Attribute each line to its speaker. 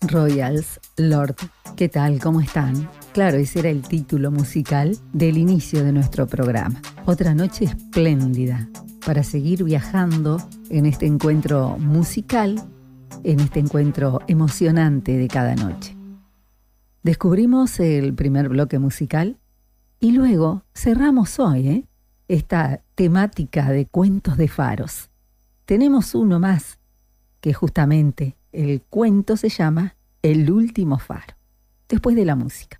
Speaker 1: Royals, Lord. ¿Qué tal? ¿Cómo están? Claro, ese era el título musical del inicio de nuestro programa. Otra noche espléndida para seguir viajando en este encuentro musical, en este encuentro emocionante de cada noche. Descubrimos el primer bloque musical y luego cerramos hoy esta temática de cuentos de faros. Tenemos uno más, que justamente el cuento se llama El último faro, después de la música.